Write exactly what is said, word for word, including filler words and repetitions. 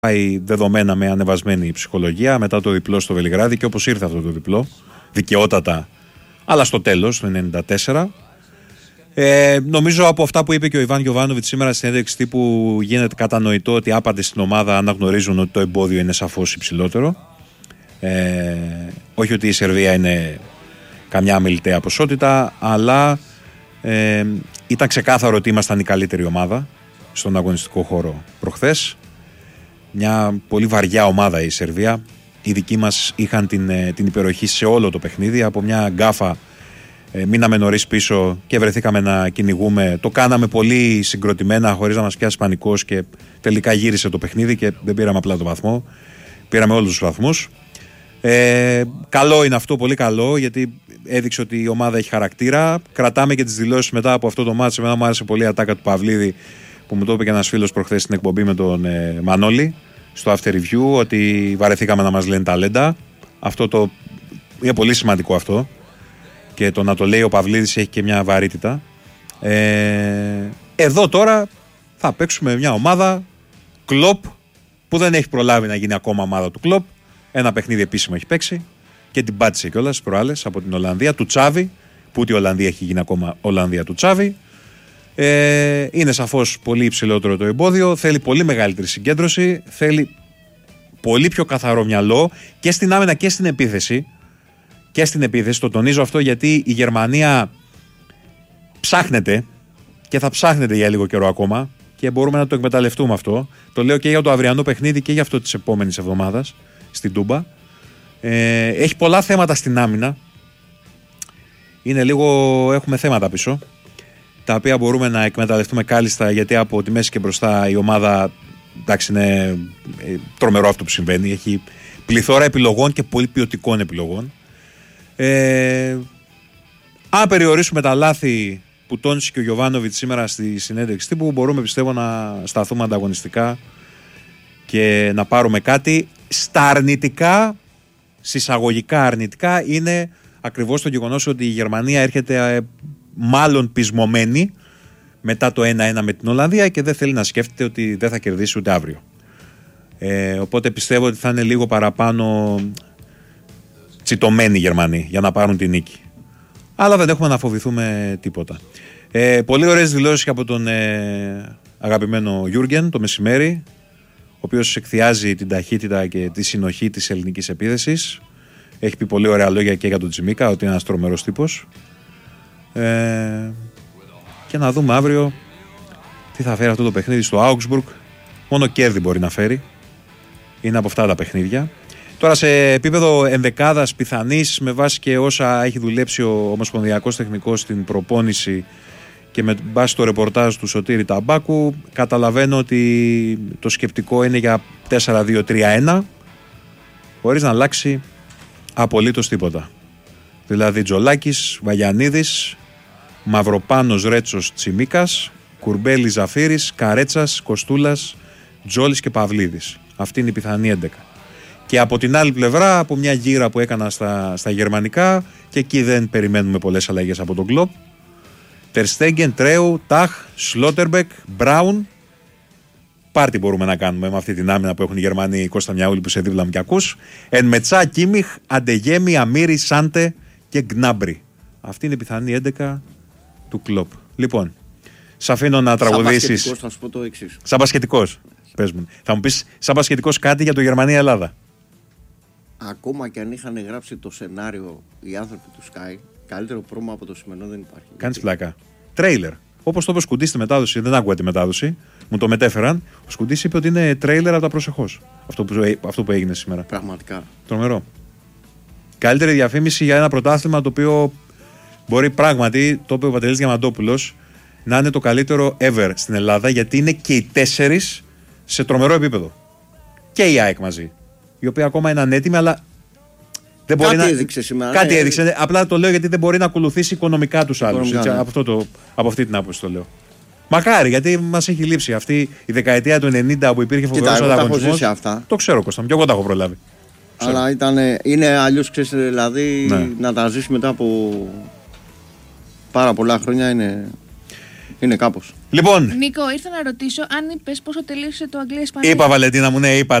πάει δεδομένα με ανεβασμένη ψυχολογία μετά το διπλό στο Βελιγράδι και όπως ήρθε αυτό το διπλό, δικαιότατα, αλλά στο τέλος, το ενενήντα τέσσερα. Ε, νομίζω από αυτά που είπε και ο Ιβάν Γιοβάνοβιτς σήμερα στην συνέντευξη τύπου γίνεται κατανοητό ότι άπαντες στην ομάδα αναγνωρίζουν ότι το εμπόδιο είναι σαφώς υψηλότερο. Ε, όχι ότι η Σερβία είναι καμιά αμεληταία ποσότητα, αλλά ε, ήταν ξεκάθαρο ότι ήμασταν η καλύτερη ομάδα στον αγωνιστικό χώρο προχθές. Μια πολύ βαριά ομάδα η Σερβία. Οι δικοί μας είχαν την, την υπεροχή σε όλο το παιχνίδι. Από μια γκάφα ε, μείναμε νωρίς πίσω και βρεθήκαμε να κυνηγούμε. Το κάναμε πολύ συγκροτημένα, χωρίς να μας πιάσει πανικός, και τελικά γύρισε το παιχνίδι και δεν πήραμε απλά το βαθμό. Πήραμε όλους τους βαθμούς. Ε, καλό είναι αυτό, πολύ καλό, γιατί έδειξε ότι η ομάδα έχει χαρακτήρα. Κρατάμε και τις δηλώσεις μετά από αυτό το μάτς. Εμένα μου άρεσε πολύ η ατάκα του Παυλίδη, που μου το είπε και ένας φίλος προχθές στην εκπομπή με τον ε, Μανώλη στο after review, ότι βαρεθήκαμε να μας λένε ταλέντα. Αυτό το είναι πολύ σημαντικό αυτό, και το να το λέει ο Παυλίδης έχει και μια βαρύτητα. Ε, εδώ τώρα θα παίξουμε μια ομάδα Κλοπ, που δεν έχει προλάβει να γίνει ακόμα ομάδα του Κλοπ. Ένα παιχνίδι επίσημο έχει παίξει και την πάτησε κιόλας τις προάλλες από την Ολλανδία του Τσάβη, που ούτε η Ολλανδία έχει γίνει ακόμα Ολλανδία του Τσάβη. Ε, είναι σαφώς πολύ υψηλότερο το εμπόδιο, θέλει πολύ μεγαλύτερη συγκέντρωση, θέλει πολύ πιο καθαρό μυαλό και στην άμυνα και στην επίθεση. Και στην επίθεση, το τονίζω αυτό, γιατί η Γερμανία ψάχνεται και θα ψάχνεται για λίγο καιρό ακόμα, και μπορούμε να το εκμεταλλευτούμε αυτό. Το λέω και για το αυριανό παιχνίδι και για αυτό της επόμενης εβδομάδας στην Τούμπα. Ε, έχει πολλά θέματα στην άμυνα. Είναι λίγο, έχουμε θέματα πίσω, τα οποία μπορούμε να εκμεταλλευτούμε κάλλιστα, γιατί από τη μέση και μπροστά η ομάδα, εντάξει, είναι τρομερό αυτό που συμβαίνει. Έχει πληθώρα επιλογών και πολύ ποιοτικών επιλογών. Ε, αν περιορίσουμε τα λάθη που τόνισε και ο Γιοβάνοβιτς σήμερα στη συνέντευξη τύπου, μπορούμε, πιστεύω, να σταθούμε ανταγωνιστικά και να πάρουμε κάτι. Στα αρνητικά, συσσαγωγικά αρνητικά, είναι ακριβώς το γεγονός ότι η Γερμανία έρχεται μάλλον πεισμωμένη μετά το ένα ένα με την Ολλανδία και δεν θέλει να σκέφτεται ότι δεν θα κερδίσει ούτε αύριο. Ε, οπότε πιστεύω ότι θα είναι λίγο παραπάνω τσιτωμένοι οι Γερμανοί για να πάρουν την νίκη. Αλλά δεν έχουμε να φοβηθούμε τίποτα. Ε, πολύ ωραίες δηλώσεις και από τον ε, αγαπημένο Γιούργεν το μεσημέρι, ο οποίος εκθιάζει την ταχύτητα και τη συνοχή της ελληνικής επίθεσης. Έχει πει πολύ ωραία λόγια και για τον Τσιμίκα, ότι είναι ένας τρομερός τύπος. Ε, και να δούμε αύριο τι θα φέρει αυτό το παιχνίδι στο Augsburg. Μόνο κέρδη μπορεί να φέρει. Είναι από αυτά τα παιχνίδια. Τώρα σε επίπεδο ενδεκάδας πιθανής, με βάση και όσα έχει δουλέψει ο Ομοσπονδιακός Τεχνικός στην προπόνηση και με βάση το ρεπορτάζ του Σωτήρη Ταμπάκου, καταλαβαίνω ότι το σκεπτικό είναι για τέσσερα δύο τρία ένα, χωρίς να αλλάξει απολύτως τίποτα. Δηλαδή Τζολάκης, Βαγιανίδης, Μαυροπάνος, Ρέτσος, Τσιμίκας, Κουρμπέλης, Ζαφύρης, Καρέτσας, Κοστούλας, Τζόλης και Παυλίδης. Αυτή είναι η πιθανή έντεκα. Και από την άλλη πλευρά, από μια γύρα που έκανα στα, στα γερμανικά, και εκεί δεν περιμένουμε πολλές αλλαγές από τον Κλοπ. Τερστέγγεν, Τρέου, Ταχ, Σλότερμπεκ, Μπράουν. Πάρτι μπορούμε να κάνουμε με αυτή την άμυνα που έχουν οι Γερμανοί, Κώστα Μιαούλη που σε δίπλα μου κι ακούς. Εν Μετσά, Κίμιχ, Αντεγέμι, Αμύρι, Σάντε και Γκνάμπρι. Αυτή είναι η πιθανή έντεκα του Κλοπ. Λοιπόν, σ' αφήνω να τραγουδήσεις. Σαν θα σου πω το εξής. Σαν μπασκετικός. Πες μου. Θα μου πεις σαν μπασκετικός κάτι για το Γερμανία-Ελλάδα. Ακόμα και αν είχαν γράψει το σενάριο οι άνθρωποι του Sky, καλύτερο πρόμο από το σημερινό δεν υπάρχει. Κάνεις πλάκα. Τρέιλερ. Όπως το είπε ο Σκουντής στη μετάδοση, δεν άκουγα τη μετάδοση, μου το μετέφεραν. Ο Σκουντής είπε ότι είναι τρέιλερ από τα προσεχώς. Αυτό που, αυτό που έγινε σήμερα. Πραγματικά. Τρομερό. Καλύτερη διαφήμιση για ένα πρωτάθλημα το οποίο μπορεί πράγματι, το είπε ο Παντελής Διαμαντόπουλος, να είναι το καλύτερο ever στην Ελλάδα, γιατί είναι και οι τέσσερις σε τρομερό επίπεδο. Και η ΑΕΚ μαζί. Η οποία ακόμα είναι ανέτοιμη, αλλά δεν μπορεί κάτι να. Έδειξε σήμερα. Κάτι ναι, έδειξε. Απλά το λέω γιατί δεν μπορεί να ακολουθήσει οικονομικά τους άλλους. Ναι. Από, το, από αυτή την άποψη το λέω. Μακάρι, γιατί μας έχει λείψει αυτή η δεκαετία του ενενήντα που υπήρχε φοβερός ανταγωνισμός. Το ξέρω, Κώστα μου, και εγώ τα έχω προλάβει. Αλλά ήταν, είναι αλλιώς, ξέρεις, δηλαδή ναι. να τα ζεις μετά από πάρα πολλά χρόνια είναι. Είναι κάπως. Λοιπόν. Νίκο, ήρθα να ρωτήσω αν είπες πόσο τελείωσε το Αγγλία-Ισπανία. Είπα, Βαλεντίνα μου, ναι, είπα.